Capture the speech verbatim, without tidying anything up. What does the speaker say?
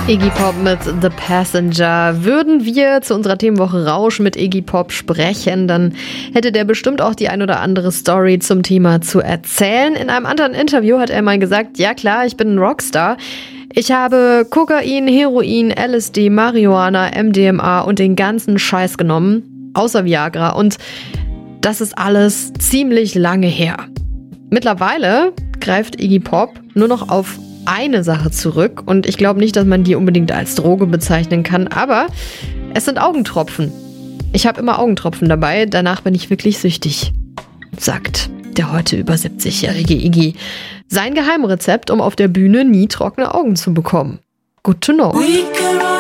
Iggy Pop mit The Passenger. Würden wir zu unserer Themenwoche Rausch mit Iggy Pop sprechen, dann hätte der bestimmt auch die ein oder andere Story zum Thema zu erzählen. In einem anderen Interview hat er mal gesagt, ja klar, ich bin ein Rockstar. Ich habe Kokain, Heroin, L S D, Marihuana, M D M A und den ganzen Scheiß genommen, außer Viagra. Und das ist alles ziemlich lange her. Mittlerweile greift Iggy Pop nur noch auf eine Sache zurück und ich glaube nicht, dass man die unbedingt als Droge bezeichnen kann, aber es sind Augentropfen. Ich habe immer Augentropfen dabei, danach bin ich wirklich süchtig, sagt der heute über siebzigjährige Iggy. Sein Geheimrezept, um auf der Bühne nie trockene Augen zu bekommen. Good to know.